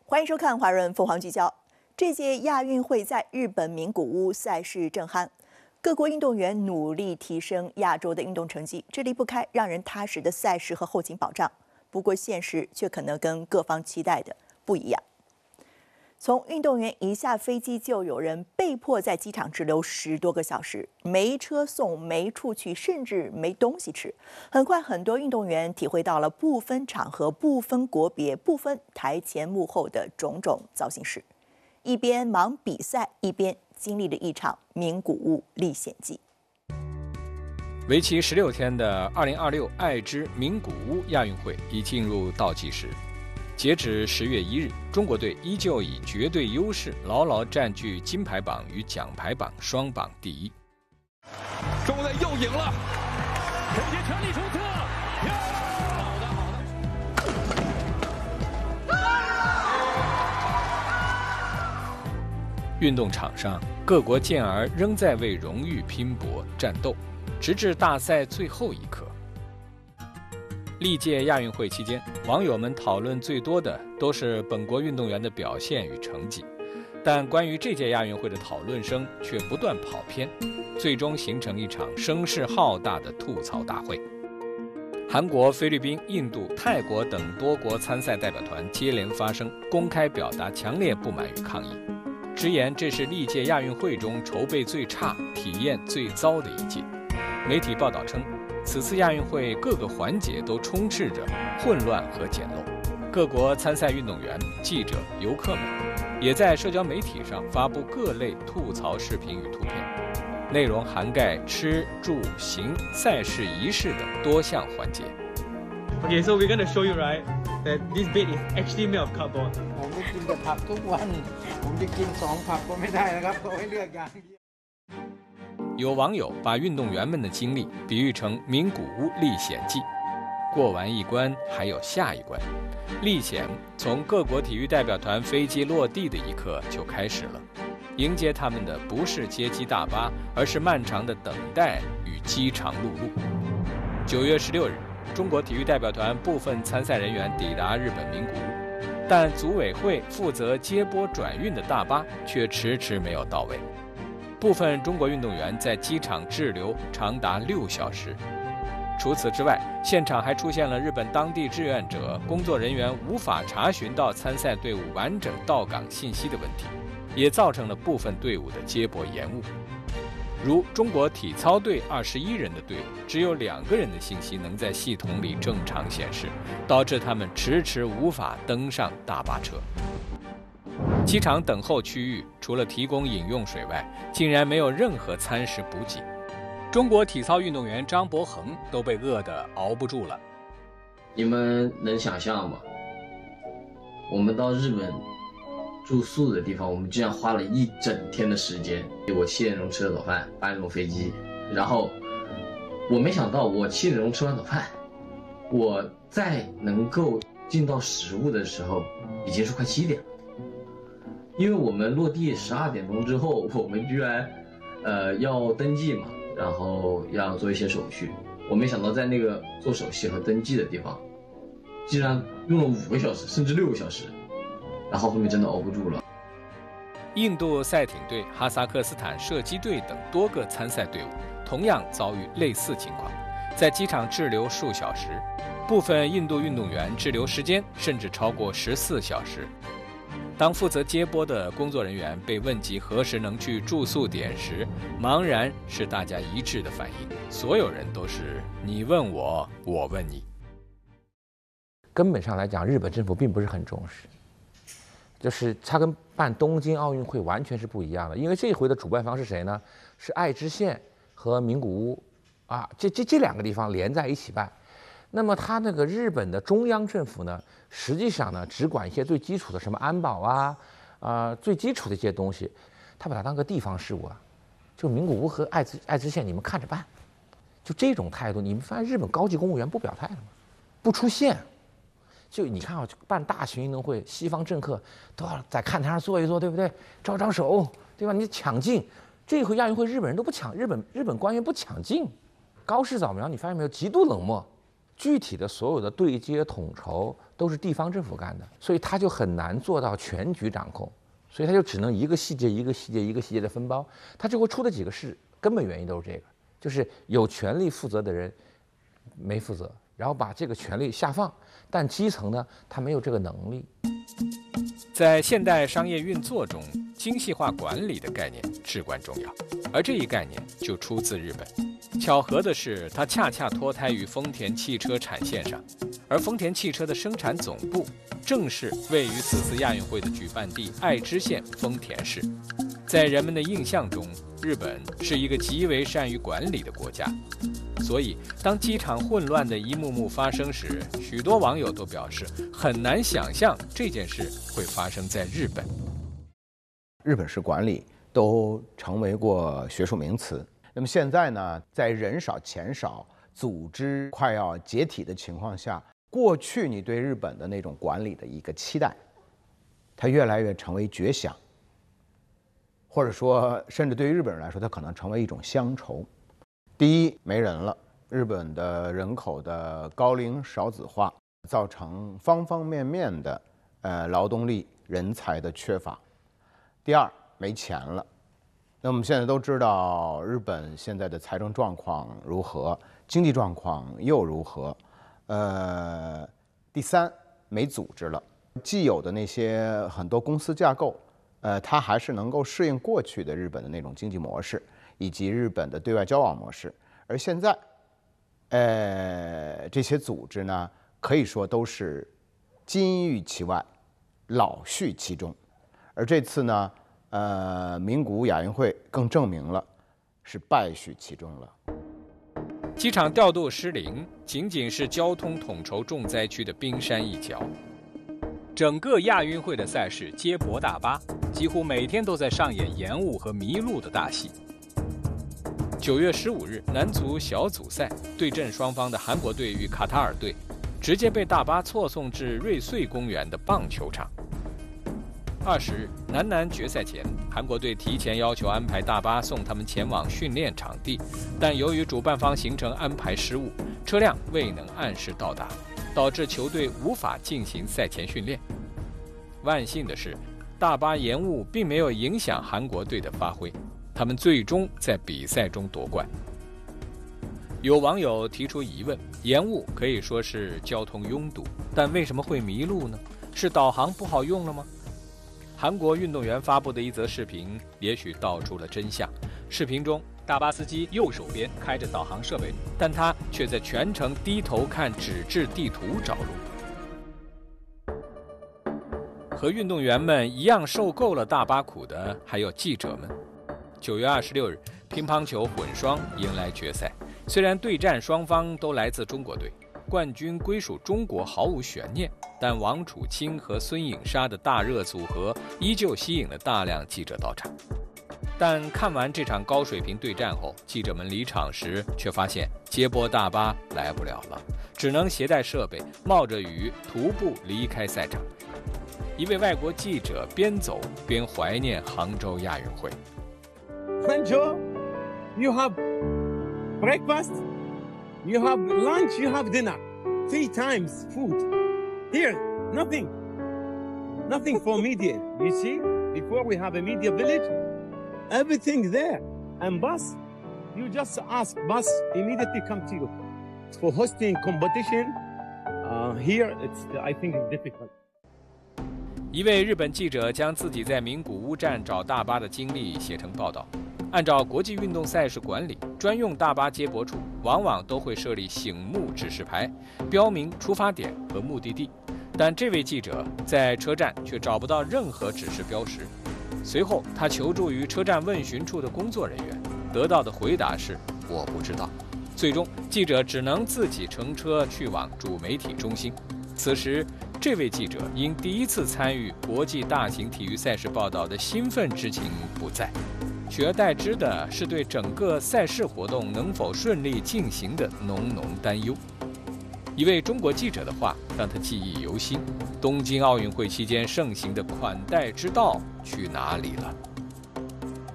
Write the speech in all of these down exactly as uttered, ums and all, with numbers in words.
欢迎收看《华人凤凰聚焦》。这届亚运会在日本名古屋赛事正酣，各国运动员努力提升亚洲的运动成绩，这离不开让人踏实的赛事和后勤保障。不过，现实却可能跟各方期待的不一样。从运动员一下飞机，就有人被迫在机场滞留十多个小时，没车送，没处去，甚至没东西吃。很快，很多运动员体会到了不分场合、不分国别、不分台前幕后的种种糟心事，一边忙比赛，一边经历了一场名古屋历险记。 为期十六天的二零二六爱知名古屋亚运会已进入倒计时。截止十月一日，中国队依旧以绝对优势牢牢占据金牌榜与奖牌榜双榜第一。 中国队又赢了，陈杰全力冲刺，好的好的。运动场上，各国健儿仍在为荣誉拼搏战斗，直至大赛最后一刻。历届亚运会期间，网友们讨论最多的都是本国运动员的表现与成绩，但关于这届亚运会的讨论声却不断跑偏，最终形成一场声势浩大的吐槽大会。韩国、菲律宾、印度、泰国等多国参赛代表团接连发声，公开表达强烈不满与抗议，直言这是历届亚运会中筹备最差、体验最糟的一届。媒体报道称，此次亚运会各个环节都充斥着混乱和简陋，各国参赛运动员、记者、游客们也在社交媒体上发布各类吐槽视频与图片，内容涵盖吃、住、行、赛事仪式等多项环节。 Okay, so we're going to show you, right, that this bed is actually made of cardboard. ผมได้กินแต่ผักทุกวันผมจะกินสองผักก็ไม่ได้นะครับเขาให้เลือกอย่างเดียว。 有网友把运动员们的经历比喻成名古屋历险记，过完一关还有下一关。历险从各国体育代表团飞机落地的一刻就开始了，迎接他们的不是接机大巴，而是漫长的等待与饥肠辘辘。九月十六日，中国体育代表团部分参赛人员抵达日本名古屋，但组委会负责接驳转运的大巴却迟迟没有到位。部分中国运动员在机场滞留长达六小时。除此之外，现场还出现了日本当地志愿者工作人员无法查询到参赛队伍完整到港信息的问题，也造成了部分队伍的接驳延误。如中国体操队二十一人的队伍，只有两个人的信息能在系统里正常显示，导致他们迟迟无法登上大巴车。机场等候区域除了提供饮用水外，竟然没有任何餐食补给。中国体操运动员张博恒都被饿得熬不住了。 你们能想象吗？我们到日本住宿的地方，我们居然花了一整天的时间。我七点钟吃了早饭，八点钟飞机，然后我没想到我七点钟吃完早饭，我再能够进到食物的时候，已经是快七点了。因为我们落地十二点钟之后，我们居然，呃，要登记嘛，然后要做一些手续。我没想到在那个做手续和登记的地方，竟然用了五个小时，甚至六个小时，然后后面真的熬不住了。 印度赛艇队、哈萨克斯坦射击队等多个参赛队伍同样遭遇类似情况，在机场滞留数小时，部分印度运动员滞留时间甚至超过十四小时。当负责接驳的工作人员被问及何时能去住宿点时，茫然是大家一致的反应。所有人都是你问我，我问你。 根本上来讲，日本政府并不是很重视，就是它跟办东京奥运会完全是不一样的。因为这一回的主办方是谁呢？是爱知县和名古屋，啊，这这这两个地方连在一起办。那么他那个日本的中央政府呢，实际上呢只管一些最基础的什么安保啊，啊、呃、最基础的一些东西，他把它当个地方事务啊，就名古屋和爱知爱知县你们看着办，就这种态度，你们发现日本高级公务员不表态了吗？不出现，就你看啊，办大型运动会，西方政客都要在看台上坐一坐，对不对？招招手，对吧？你抢镜，这回亚运会日本人都不抢，日本日本官员不抢镜，高市早苗你发现没有，极度冷漠。 具体的所有的对接统筹都是地方政府干的，所以他就很难做到全局掌控，所以他就只能一个细节一个细节一个细节的分包，他最后出的几个事根本原因都是这个，就是有权利负责的人没负责，然后把这个权利下放，但基层呢他没有这个能力。 在现代商业运作中，精细化管理的概念至关重要，而这一概念就出自日本。巧合的是，它恰恰脱胎于丰田汽车产线上，而丰田汽车的生产总部正是位于此次亚运会的举办地爱知县丰田市。在人们的印象中，日本是一个极为善于管理的国家，所以当机场混乱的一幕幕发生时，许多网友都表示很难想象这件事会发生在日本。 日本式管理都成为过学术名词。那么现在呢，在人少钱少、组织快要解体的情况下，过去你对日本的那种管理的一个期待，它越来越成为绝响，或者说，甚至对于日本人来说，它可能成为一种乡愁。第一，没人了，日本的人口的高龄少子化，造成方方面面的呃劳动力人才的缺乏。第二，没钱了。那我们现在都知道，日本现在的财政状况如何，经济状况又如何？呃，第三，没组织了。既有的那些很多公司架构，呃，它还是能够适应过去的日本的那种经济模式，以及日本的对外交往模式。而现在，呃，这些组织呢，可以说都是金玉其外，老絮其中。而这次呢，呃，名古屋亚运会更证明了是败絮其中了。 机场调度失灵，仅仅是交通统筹重灾区的冰山一角。整个亚运会的赛事接驳大巴，几乎每天都在上演延误和迷路的大戏。九月十五日，男足小组赛对阵双方的韩国队与卡塔尔队，直接被大巴错送至瑞穗公园的棒球场。二十日，男篮决赛前，韩国队提前要求安排大巴送他们前往训练场地，但由于主办方行程安排失误，车辆未能按时到达，导致球队无法进行赛前训练。万幸的是，大巴延误并没有影响韩国队的发挥，他们最终在比赛中夺冠。有网友提出疑问：延误可以说是交通拥堵，但为什么会迷路呢？是导航不好用了吗？韩国运动员发布的一则视频也许道出了真相。视频中，大巴司机右手边开着导航设备，但他却在全程低头看纸质地图找路。和运动员们一样受够了大巴苦的还有记者们。九月二十六日，乒乓球混双迎来决赛，虽然对战双方都来自中国队，冠军归属中国毫无悬念，但王楚钦和孙颖莎的大热组合依旧吸引了大量记者到场。但看完这场高水平对战后，记者们离场时却发现接驳大巴来不了了，只能携带设备，冒着雨徒步离开赛场。一位外国记者边走边怀念杭州亚运会。 Bonjour, you have breakfast, you have lunch, you have dinner, three times food. Here, nothing, nothing for media. You see, before we have a media village, everything there. And bus, you just ask bus immediately come to you. For hosting competition, uh, here it's I think it's difficult. 一位日本记者将自己在名古屋站找大巴的经历写成报道。按照国际运动赛事管理，专用大巴接驳处往往都会设立醒目指示牌，标明出发点和目的地。但这位记者在车站却找不到任何指示标识。随后，他求助于车站问询处的工作人员，得到的回答是“我不知道”。最终，记者只能自己乘车去往主媒体中心。此时，这位记者因第一次参与国际大型体育赛事报道的兴奋之情不在，取而代之的是对整个赛事活动能否顺利进行的浓浓担忧。一位中国记者的话让他记忆犹新：东京奥运会期间盛行的款待之道去哪里了？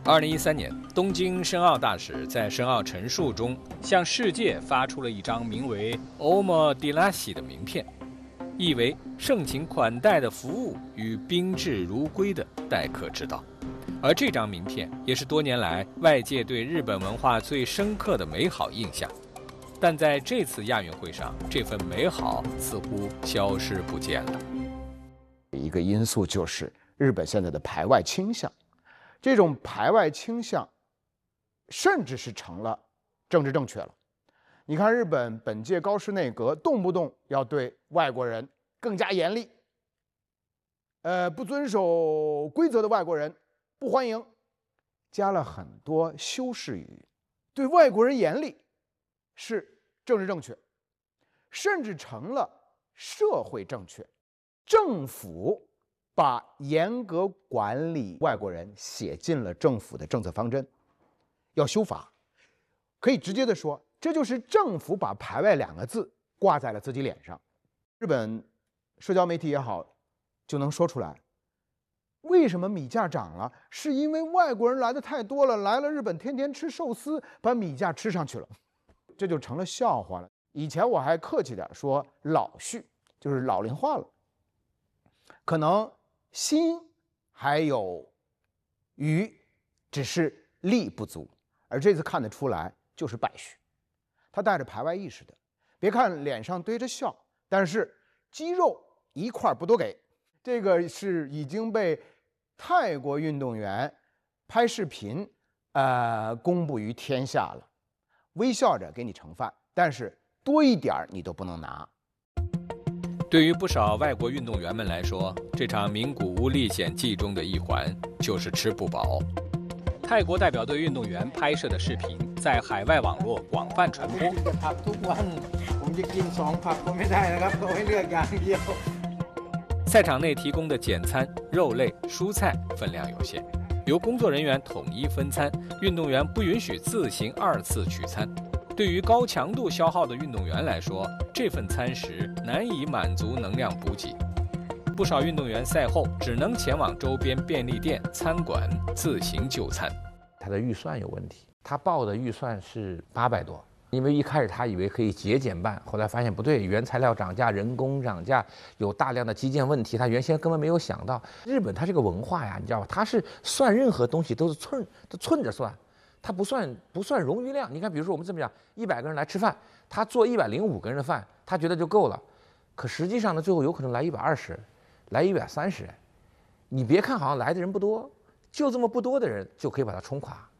二零一三年，东京申奥大使在申奥陈述中向世界发出了一张名为 Omotenashi 的名片，意为盛情款待的服务与宾至如归的待客之道。而这张名片也是多年来外界对日本文化最深刻的美好印象。但在这次亚运会上，这份美好似乎消失不见了。 一个因素就是日本现在的排外倾向。这种排外倾向，甚至是成了政治正确了。你看，日本本届高市内阁动不动要对外国人更加严厉，呃，不遵守规则的外国人不欢迎，加了很多修饰语，对外国人严厉是政治正确，甚至成了社会正确。政府把严格管理外国人写进了政府的政策方针，要修法。可以直接的说，这就是政府把排外两个字挂在了自己脸上。日本社交媒体也好，就能说出来，为什么米价涨了？是因为外国人来的太多了，来了日本天天吃寿司，把米价吃上去了，这就成了笑话了。以前我还客气点说老序，就是老龄化了，可能心还有余，只是力不足。而这次看得出来就是败絮，他带着排外意识的。别看脸上堆着笑，但是肌肉一块不多给。这个是已经被泰国运动员拍视频，呃，公布于天下了。微笑着给你盛饭，但是多一点你都不能拿。 对于不少外国运动员们来说，这场名古屋历险记中的一环就是吃不饱。泰国代表队运动员拍摄的视频在海外网络广泛传播。赛场内提供的简餐、肉类、蔬菜分量有限，由工作人员统一分餐，运动员不允许自行二次取餐。对于高强度消耗的运动员来说，这份餐食难以满足能量补给。不少运动员赛后只能前往周边便利店、餐馆自行就餐。 他的预算有问题，他报的预算是八百多，因为一开始他以为可以节俭办，后来发现不对，原材料涨价、人工涨价，有大量的基建问题，他原先根本没有想到。日本它这个文化呀，你知道吧？它是算任何东西都是寸，都寸着算。他不算不算冗余量，你看，比如说我们这么讲，一百个人来吃饭，他做一百零五个人的饭，他觉得就够了，可实际上呢，最后有可能来一百二十，来一百三十。你别看好像来的人不多，就这么不多的人就可以把它冲垮。